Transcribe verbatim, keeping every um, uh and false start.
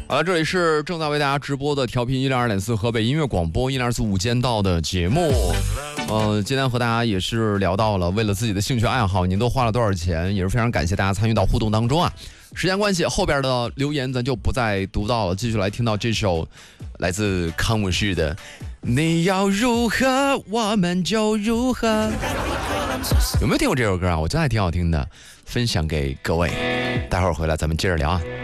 好了，这里是正在为大家直播的调频一零二点四河北音乐广播一零二四午间到的节目。呃，今天和大家也是聊到了，为了自己的兴趣爱好，您都花了多少钱？也是非常感谢大家参与到互动当中啊。时间关系，后边的留言咱就不再读到了，继续来听到这首来自康姆士的《你要如何，我们就如何》。有没有听过这首歌啊？我真的还挺好听的，分享给各位。待会儿回来咱们接着聊啊。